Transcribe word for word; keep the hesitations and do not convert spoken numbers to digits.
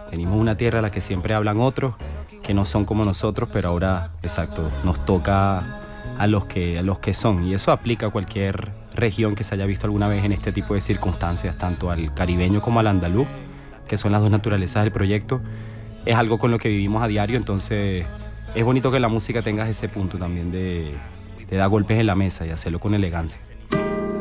Venimos de una tierra a la que siempre hablan otros, que no son como nosotros, pero ahora, exacto, nos toca a los que, a los que son. Y eso aplica a cualquier región que se haya visto alguna vez en este tipo de circunstancias, tanto al caribeño como al andaluz, que son las dos naturalezas del proyecto. Es algo con lo que vivimos a diario, entonces es bonito que la música tenga ese punto también de, de dar golpes en la mesa y hacerlo con elegancia.